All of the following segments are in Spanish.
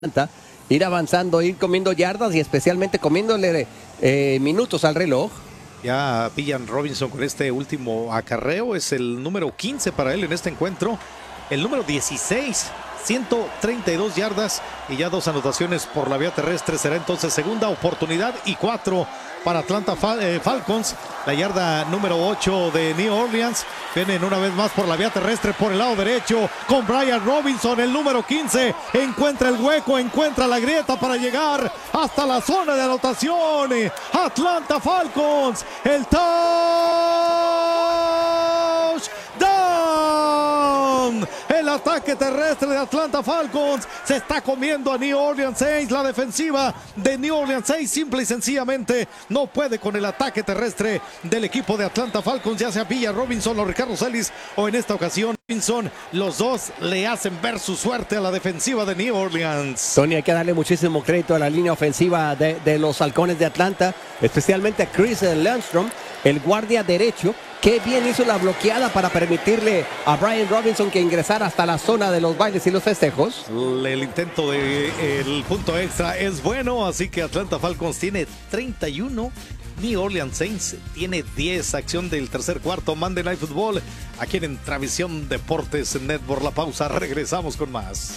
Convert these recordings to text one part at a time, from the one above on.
ir avanzando, ir comiendo yardas y especialmente comiéndole minutos al reloj. Ya Villan Robinson con este último acarreo es el número 15 para él en este encuentro. El número 16, 132 yardas y ya 2 anotaciones por la vía terrestre. Será entonces segunda oportunidad y 4 para Atlanta Falcons. La yarda número 8 de New Orleans. Vienen una vez más por la vía terrestre por el lado derecho con Brian Robinson, el número 15. Encuentra el hueco, encuentra la grieta para llegar hasta la zona de anotación. Atlanta Falcons, el touchdown. El ataque terrestre de Atlanta Falcons se está comiendo a New Orleans Saints. La defensiva de New Orleans Saints simple y sencillamente no puede con el ataque terrestre del equipo de Atlanta Falcons, ya sea Villan Robinson o Ricardo Celis, o en esta ocasión Robinson. Los dos le hacen ver su suerte a la defensiva de New Orleans. Tony, hay que darle muchísimo crédito a la línea ofensiva de los halcones de Atlanta, especialmente a Chris Lundstrom, el guardia derecho. Qué bien hizo la bloqueada para permitirle a Brian Robinson que ingresara hasta la zona de los bailes y los festejos. El intento del punto extra es bueno, así que Atlanta Falcons tiene 31. New Orleans Saints tiene 10. Acción del tercer cuarto, Monday Night Football, aquí en Travisión Deportes Network. La pausa, regresamos con más.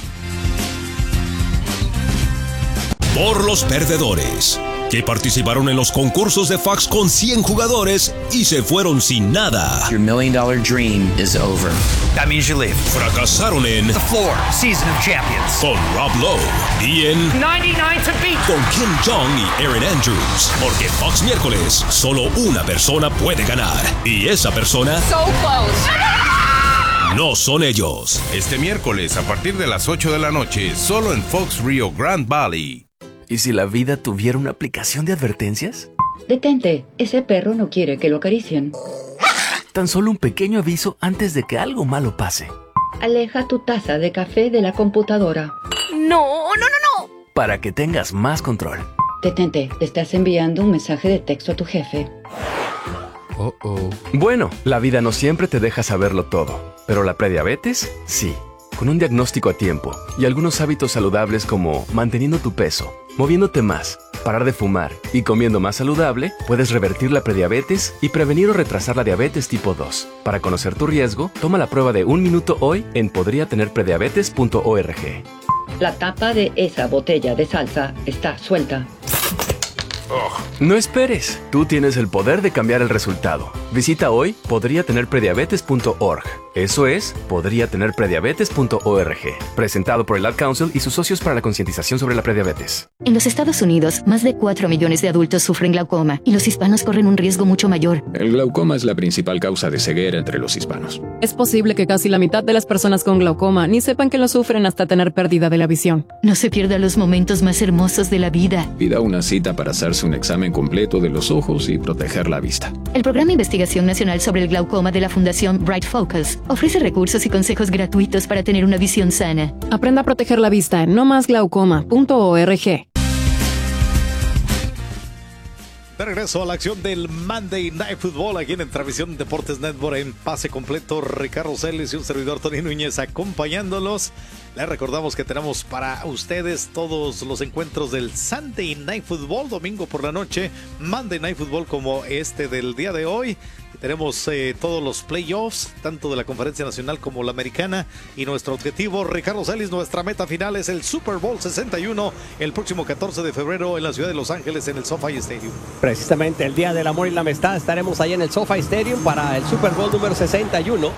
Por los perdedores que participaron en los concursos de fax con 100 jugadores y se fueron sin nada. Your $1 million dream is over. That means you leave. Fracasaron en The Floor, Season of Champions. con Rob Lowe y en 99 to beat. con Kim Jong y Erin Andrews. Porque Fox miércoles, solo una persona puede ganar. Y esa persona So close. no son ellos. Este miércoles a partir de las 8 de la noche, solo en Fox Rio Grande Valley. ¿Y si la vida tuviera una aplicación de advertencias? Detente, ese perro no quiere que lo acaricien. Tan solo un pequeño aviso antes de que algo malo pase. Aleja tu taza de café de la computadora. No. Para que tengas más control. Detente, estás enviando un mensaje de texto a tu jefe. Bueno, la vida no siempre te deja saberlo todo, pero la prediabetes, sí. Con un diagnóstico a tiempo y algunos hábitos saludables como manteniendo tu peso, moviéndote más, parar de fumar y comiendo más saludable, puedes revertir la prediabetes y prevenir o retrasar la diabetes tipo 2. Para conocer tu riesgo, toma la prueba de 1 minuto hoy en podriatenerprediabetes.org. La tapa de esa botella de salsa está suelta. No esperes, tú tienes el poder de cambiar el resultado. Visita hoy podriatenerprediabetes.org. Eso es, podriatenerprediabetes.org. Presentado por el Ad Council y sus socios para la concientización sobre la prediabetes. En los Estados Unidos, más de 4 millones de adultos sufren glaucoma y los hispanos corren un riesgo mucho mayor. El glaucoma es la principal causa de ceguera entre los hispanos. Es posible que casi la mitad de las personas con glaucoma ni sepan que lo sufren hasta tener pérdida de la visión. No se pierda los momentos más hermosos de la vida. Pida una cita para hacerse un examen completo de los ojos y proteger la vista. El Programa de Investigación Nacional sobre el Glaucoma de la Fundación Bright Focus ofrece recursos y consejos gratuitos para tener una visión sana. Aprenda a proteger la vista en nomasglaucoma.org. De regreso a la acción del Monday Night Football aquí en Travisión Deportes Network en pase completo. Ricardo Celis y un servidor Tony Núñez acompañándolos. Les recordamos que tenemos para ustedes todos los encuentros del Sunday Night Football, domingo por la noche, Monday Night Football como este del día de hoy. Tenemos todos los playoffs, tanto de la Conferencia Nacional como la Americana. Y nuestro objetivo, Ricardo Celis, nuestra meta final es el Super Bowl 61, el próximo 14 de febrero en la ciudad de Los Ángeles, en el SoFi Stadium. Precisamente el Día del Amor y la Amistad estaremos ahí en el SoFi Stadium para el Super Bowl número 61.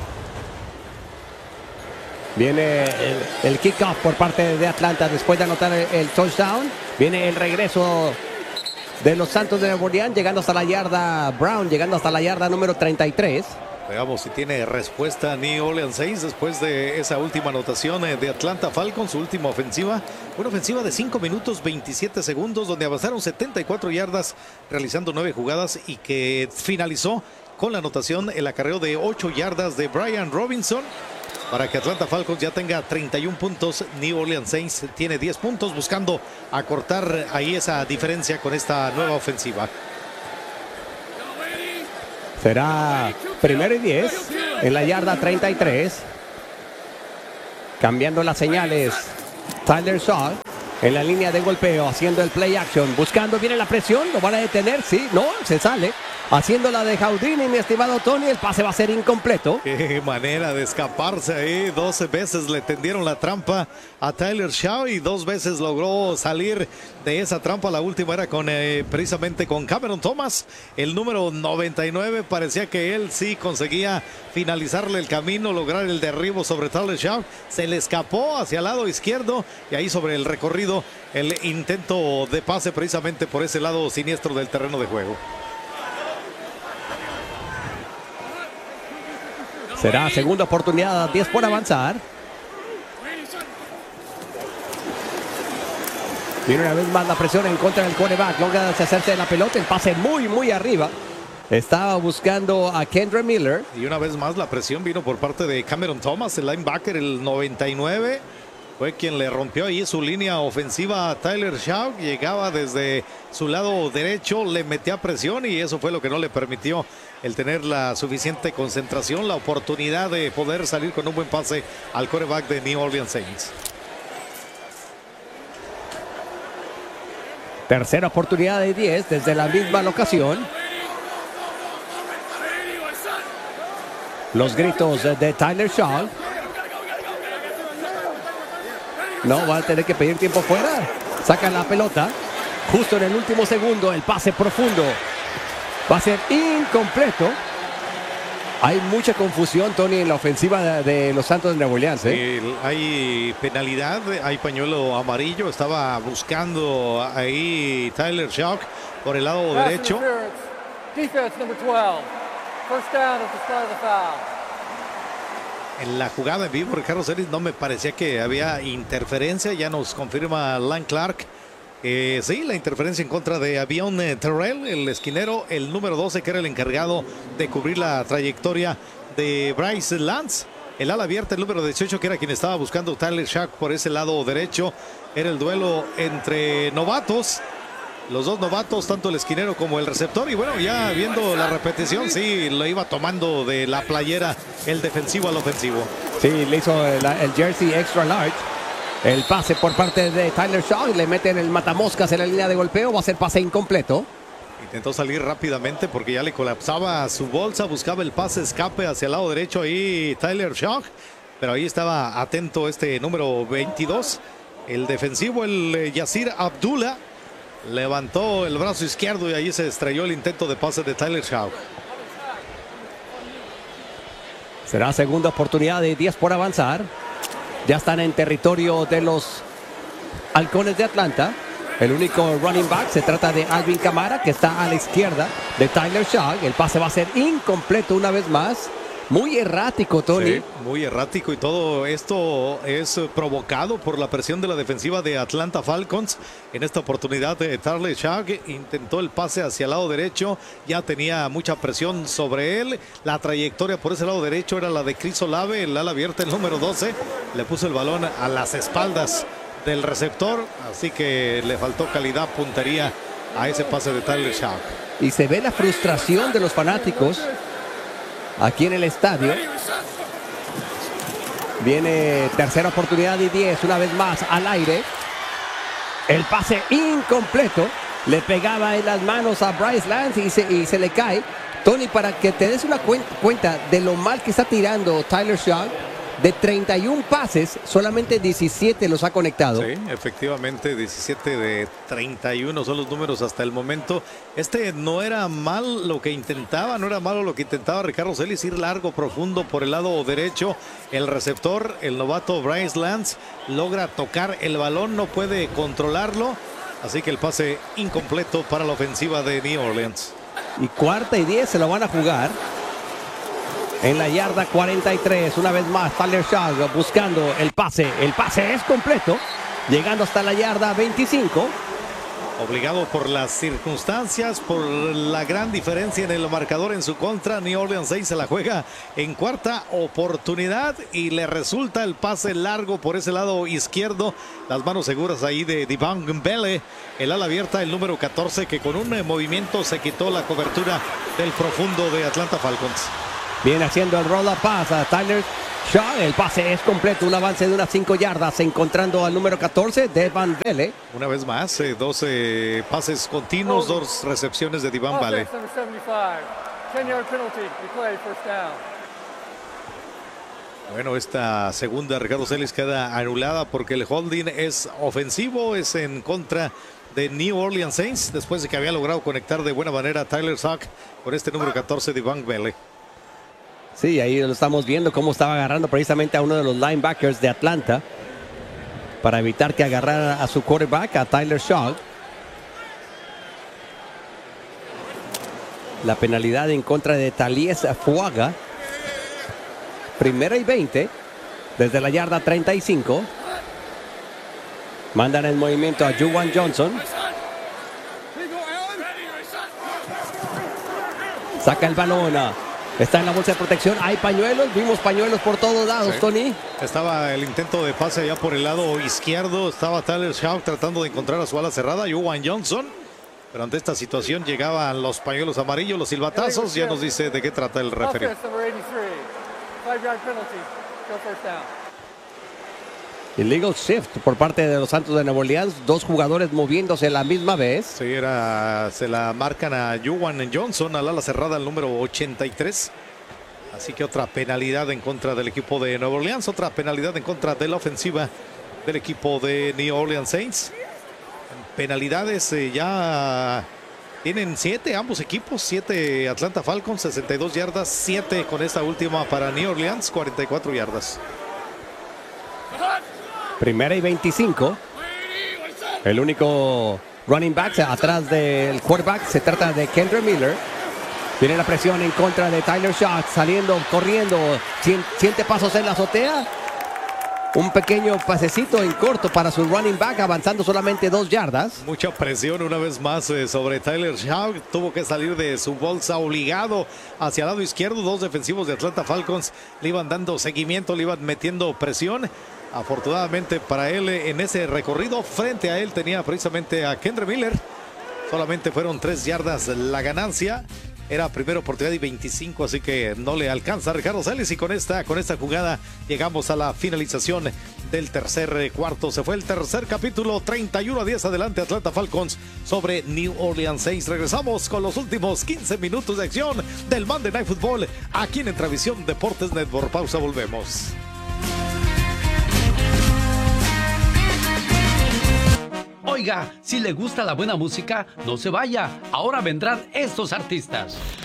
Viene el kickoff por parte de Atlanta después de anotar el touchdown. Viene el regreso de los Santos de Nueva Orleans, llegando hasta la yarda Brown, llegando hasta la yarda número 33. Veamos si tiene respuesta New Orleans Saints después de esa última anotación de Atlanta Falcons, su última ofensiva. Una ofensiva de 5 minutos 27 segundos, donde avanzaron 74 yardas, realizando 9 jugadas y que finalizó con la anotación, el acarreo de 8 yardas de Brian Robinson. Para que Atlanta Falcons ya tenga 31 puntos, New Orleans Saints tiene 10 puntos, buscando acortar ahí esa diferencia con esta nueva ofensiva. Será 1º y 10 en la yarda 33. Cambiando las señales Tyler Shaw en la línea de golpeo, haciendo el play action, buscando, viene la presión, lo van a detener, sí, no, se sale. Haciendo la de Houdini, mi estimado Tony, el pase va a ser incompleto. Qué manera de escaparse ahí. 12 veces le tendieron la trampa a Tyler Shaw y 2 veces logró salir de esa trampa. La última era precisamente con Cameron Thomas, el número 99. Parecía que él sí conseguía finalizarle el camino, lograr el derribo sobre Tyler Shaw. Se le escapó hacia el lado izquierdo y ahí sobre el recorrido el intento de pase precisamente por ese lado siniestro del terreno de juego. Será segunda oportunidad, 10 por avanzar. Viene una vez más la presión en contra del quarterback. Logra deshacerse de la pelota, el pase muy arriba. Estaba buscando a Kendre Miller. Y una vez más la presión vino por parte de Cameron Thomas, el linebacker, el 99. Fue quien le rompió ahí su línea ofensiva a Tyler Shaw. Llegaba desde su lado derecho, le metía presión y eso fue lo que no le permitió el tener la suficiente concentración, la oportunidad de poder salir con un buen pase al quarterback de New Orleans Saints. Tercera oportunidad de 10 desde la misma locación. Los gritos de Tyler Shaw. No, va a tener que pedir tiempo fuera. Sacan la pelota. Justo en el último segundo, el pase profundo. Va a ser incompleto. Hay mucha confusión, Tony, en la ofensiva de los Santos de Nueva Orleans. Hay penalidad, hay pañuelo amarillo. Estaba buscando ahí Tyler Shaw por el lado derecho. Defense number 12. First down at the start of the foul. En la jugada en vivo, Ricardo Celis, no me parecía que había interferencia. Ya nos confirma Lan Clark. Sí, la interferencia en contra de Avion Terrell, el esquinero, el número 12, que era el encargado de cubrir la trayectoria de Bryce Lance. El ala abierta, el número 18, que era quien estaba buscando Tyler Shaw por ese lado derecho. Era el duelo entre novatos. Los dos novatos, tanto el esquinero como el receptor. Y bueno, ya viendo la repetición, sí, lo iba tomando de la playera el defensivo al ofensivo. Sí, le hizo el jersey extra large. El pase por parte de Tyler Shaw y le meten el matamoscas en la línea de golpeo. Va a ser pase incompleto. Intentó salir rápidamente porque ya le colapsaba su bolsa. Buscaba el pase escape hacia el lado derecho ahí Tyler Shaw. Pero ahí estaba atento este número 22. El defensivo, el Yasir Abdullah. Levantó el brazo izquierdo y ahí se estrelló el intento de pase de Tyler Shaw. Será segunda oportunidad de 10 por avanzar. Ya están en territorio de los Halcones de Atlanta. El único running back se trata de Alvin Kamara, que está a la izquierda de Tyler Shaw. El pase va a ser incompleto una vez más. Muy errático, Tony. Sí, muy errático, y todo esto es provocado por la presión de la defensiva de Atlanta Falcons. En esta oportunidad Tyler Shaw intentó el pase hacia el lado derecho, ya tenía mucha presión sobre él. La trayectoria por ese lado derecho era la de Chris Olave, el ala abierta, el número 12. Le puso el balón a las espaldas del receptor, así que le faltó calidad, puntería a ese pase de Tyler Shaw. Y se ve la frustración de los fanáticos aquí en el estadio. Viene tercera oportunidad y 10, una vez más al aire. El pase incompleto. Le pegaba en las manos a Bryce Lance y se le cae. Tony, para que te des una cuenta de lo mal que está tirando Tyler Shaw, de 31 pases, solamente 17 los ha conectado. Sí, efectivamente, 17 de 31 son los números hasta el momento. No era mal lo que intentaba, no era malo lo que intentaba Ricardo Celis, ir largo, profundo por el lado derecho. El receptor, el novato Bryce Lance, logra tocar el balón, no puede controlarlo. Así que el pase incompleto para la ofensiva de New Orleans. Y cuarta y 10 se lo van a jugar. En la yarda 43, una vez más, Tyler Shaw buscando el pase. El pase es completo, llegando hasta la yarda 25. Obligado por las circunstancias, por la gran diferencia en el marcador en su contra, New Orleans 6 se la juega en cuarta oportunidad y le resulta el pase largo por ese lado izquierdo. Las manos seguras ahí de Devon Bell, el ala abierta, el número 14, que con un movimiento se quitó la cobertura del profundo de Atlanta Falcons. Viene haciendo el roll-up pass a Tyler Shaw, el pase es completo, un avance de unas 5 yardas, encontrando al número 14, Devin Vele. Una vez más, 12 pases continuos, 2 recepciones de Devin Vele. Offense number 75. 10-yard penalty. Replay, first down. Bueno, esta segunda, Ricardo Celis, queda anulada porque el holding es ofensivo, es en contra de New Orleans Saints, después de que había logrado conectar de buena manera a Tyler Shough con este número 14 de Devin Vele. Sí, ahí lo estamos viendo cómo estaba agarrando precisamente a uno de los linebackers de Atlanta para evitar que agarrara a su quarterback, a Tyler Shough. La penalidad en contra de Talies Fuaga. Primera y 20 desde la yarda 35. Mandan en movimiento a Juwan Johnson. Saca el balón. Está en la bolsa de protección. Hay pañuelos. Vimos pañuelos por todos lados, sí. Tony. Estaba el intento de pase allá por el lado izquierdo. Estaba Tyler Shough tratando de encontrar a su ala cerrada, Juwan Johnson. Pero ante esta situación llegaban los pañuelos amarillos, los silbatazos. Ya nos dice de qué trata el referee. 5-yard penalty. Go first down. Illegal shift por parte de los Santos de Nueva Orleans. 2 jugadores moviéndose a la misma vez. Sí, se la marcan a Juwan Johnson, al ala cerrada, el número 83. Así que otra penalidad en contra del equipo de Nueva Orleans. Otra penalidad en contra de la ofensiva del equipo de New Orleans Saints. Penalidades ya tienen 7 ambos equipos. 7 Atlanta Falcons, 62 yardas. 7 con esta última para New Orleans, 44 yardas. Primera y 25. El único running back atrás del quarterback se trata de Kendre Miller. Viene la presión en contra de Tyler Shough, saliendo, corriendo, siente pasos en la azotea. Un pequeño pasecito en corto para su running back, avanzando solamente 2 yardas. Mucha presión una vez más sobre Tyler Shough. Tuvo que salir de su bolsa obligado hacia el lado izquierdo. 2 defensivos de Atlanta Falcons le iban dando seguimiento, le iban metiendo presión. Afortunadamente para él, en ese recorrido frente a él tenía precisamente a Kendre Miller. Solamente fueron 3 yardas la ganancia. Era primera oportunidad y 25, así que no le alcanza a Ricardo Celis. Y con esta jugada llegamos a la finalización del tercer cuarto. Se fue el tercer capítulo, 31-10 adelante Atlanta Falcons sobre New Orleans Saints. Regresamos con los últimos 15 minutos de acción del Monday Night Football aquí en Entravisión Deportes Network. Pausa, volvemos. Oiga, si le gusta la buena música, no se vaya. Ahora vendrán estos artistas.